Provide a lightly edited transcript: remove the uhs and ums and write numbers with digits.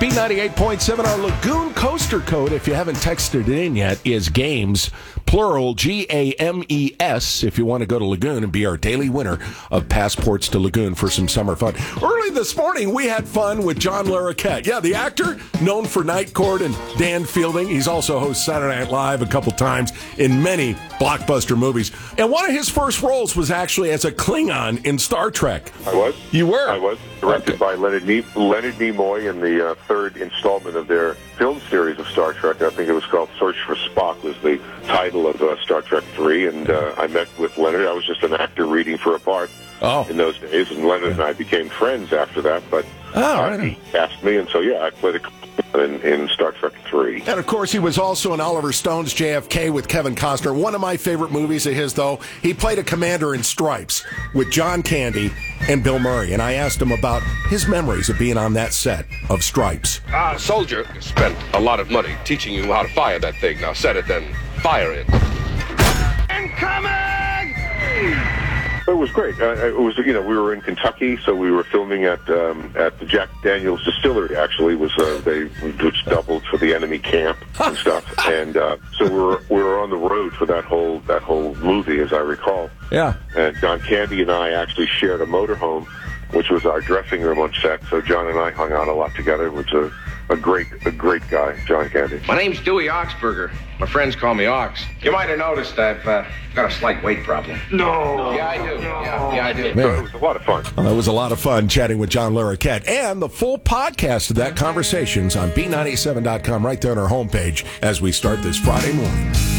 B98.7, our Lagoon Coaster code, if you haven't texted it in yet, is GAMES, plural, GAMES, if you want to go to Lagoon and be our daily winner of passports to Lagoon for some summer fun. Early this morning, we had fun with John Larroquette. Yeah, the actor, known for Night Court and Dan Fielding. He's also hosted Saturday Night Live a couple times in many blockbuster movies. And one of his first roles was actually as a Klingon in Star Trek. I was. You were? I was. Directed by Leonard Nimoy in the third installment of their film series of Star Trek. I think it was called Search for Spock was the title of Star Trek 3. And I met with Leonard. I was just an actor reading for a part in those days. And Leonard and I became friends after that. But he asked me, and so, I played in Star Trek 3. And, of course, he was also in Oliver Stone's JFK with Kevin Costner. One of my favorite movies of his, though, he played a commander in Stripes with John Candy and Bill Murray. And I asked him about his memories of being on that set of Stripes. Soldier spent a lot of money teaching you how to fire that thing. Now set it, then fire it. Incoming! It was great. It was, we were in Kentucky, so we were filming at the Jack Daniel's distillery. Actually, which doubled for the enemy camp and stuff. And so we were on the road for that whole movie, as I recall. Yeah. And John Candy and I actually shared a motorhome, which was our dressing room on set. So John and I hung out a lot together. It was a great guy, John Candy. My name's Dewey Oxburger. My friends call me Ox. You might have noticed I've got a slight weight problem. No. Yeah, I do. Yeah, I do. So it was a lot of fun. It was a lot of fun chatting with John Larroquette. And the full podcast of that conversation's on B97.com right there on our homepage as we start this Friday morning.